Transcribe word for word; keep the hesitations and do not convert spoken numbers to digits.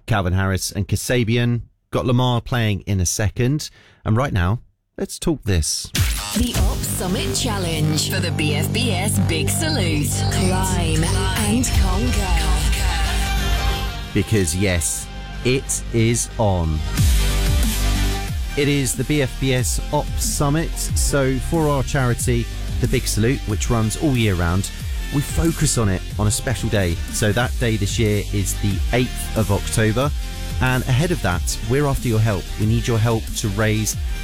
Calvin Harris and Kasabian. Got Lamar playing in a second. And right now, let's talk this. The Op Summit Challenge for the B F B S Big Salute. Climb and conquer. Because yes, it is on. It is the B F B S Op Summit. So for our charity, the Big Salute, which runs all year round, we focus on it on a special day. So that day this year is the eighth of October. And ahead of that, we're after your help. We need your help to raise